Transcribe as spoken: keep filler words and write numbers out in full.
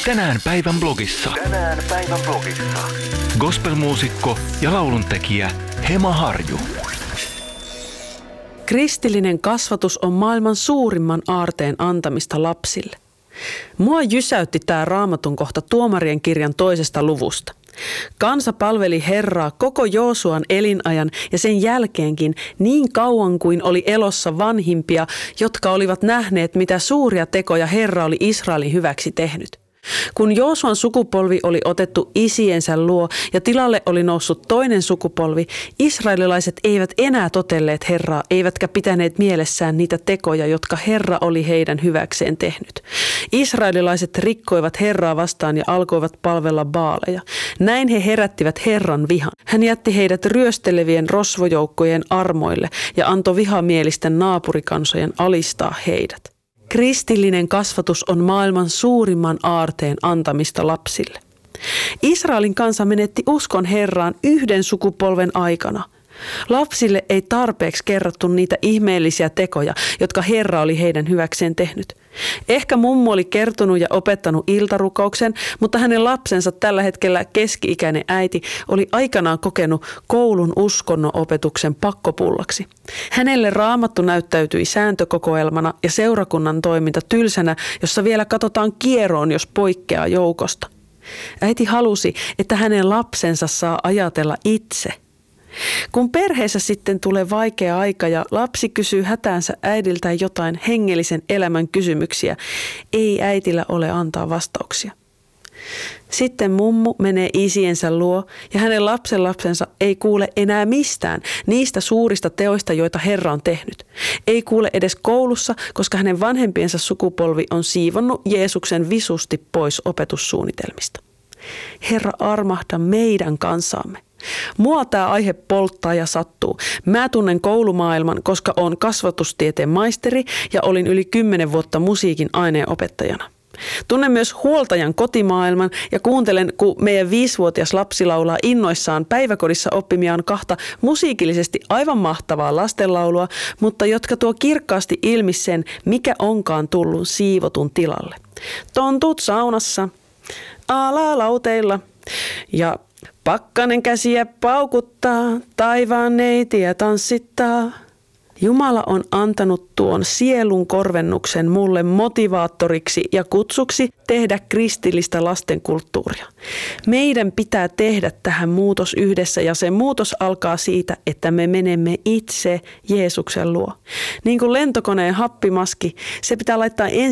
Tänään päivän blogissa. Tänään päivän blogissa. Gospelmuusikko ja lauluntekijä Hema Harju. Kristillinen kasvatus on maailman suurimman aarteen antamista lapsille. Mua jysäytti tää Raamatun kohta Tuomarien kirjan toisesta luvusta. Kansa palveli Herraa koko Joosuan elinajan ja sen jälkeenkin niin kauan kuin oli elossa vanhimpia, jotka olivat nähneet, mitä suuria tekoja Herra oli Israelin hyväksi tehnyt. Kun Joosuan sukupolvi oli otettu isiensä luo ja tilalle oli noussut toinen sukupolvi, israelilaiset eivät enää totelleet Herraa, eivätkä pitäneet mielessään niitä tekoja, jotka Herra oli heidän hyväkseen tehnyt. Israelilaiset rikkoivat Herraa vastaan ja alkoivat palvella baaleja. Näin he herättivät Herran vihan. Hän jätti heidät ryöstelevien rosvojoukkojen armoille ja antoi vihamielisten naapurikansojen alistaa heidät. Kristillinen kasvatus on maailman suurimman aarteen antamista lapsille. Israelin kansa menetti uskon Herraan yhden sukupolven aikana. Lapsille ei tarpeeksi kerrottu niitä ihmeellisiä tekoja, jotka Herra oli heidän hyväkseen tehnyt. Ehkä mummu oli kertonut ja opettanut iltarukouksen, mutta hänen lapsensa tällä hetkellä keski-ikäinen äiti oli aikanaan kokenut koulun uskonnon-opetuksen pakkopullaksi. Hänelle Raamattu näyttäytyi sääntökokoelmana ja seurakunnan toiminta tylsänä, jossa vielä katsotaan kieroon, jos poikkeaa joukosta. Äiti halusi, että hänen lapsensa saa ajatella itse. Kun perheessä sitten tulee vaikea aika ja lapsi kysyy hätäänsä äidiltään jotain hengellisen elämän kysymyksiä, ei äitillä ole antaa vastauksia. Sitten mummu menee isiensä luo ja hänen lapsenlapsensa ei kuule enää mistään niistä suurista teoista, joita Herra on tehnyt. Ei kuule edes koulussa, koska hänen vanhempiensa sukupolvi on siivonnut Jeesuksen visusti pois opetussuunnitelmista. Herra, armahda meidän kansaamme. Mua tämä aihe polttaa ja sattuu. Mä tunnen koulumaailman, koska olen kasvatustieteen maisteri ja olin yli kymmenen vuotta musiikin aineenopettajana. Tunnen myös huoltajan kotimaailman ja kuuntelen, kun meidän viisivuotias lapsi laulaa innoissaan päiväkodissa oppimiaan kahta musiikillisesti aivan mahtavaa lastenlaulua, mutta jotka tuo kirkkaasti ilmi sen, mikä onkaan tullut siivotun tilalle. Tontut saunassa, alalauteilla ja pakkanen käsiä paukuttaa, taivaan neitiä tanssittaa. Jumala on antanut tuon sielun korvennuksen mulle motivaattoriksi ja kutsuksi tehdä kristillistä lastenkulttuuria. Meidän pitää tehdä tähän muutos yhdessä ja se muutos alkaa siitä, että me menemme itse Jeesuksen luo. Niin kuin lentokoneen happimaski, se pitää laittaa ensin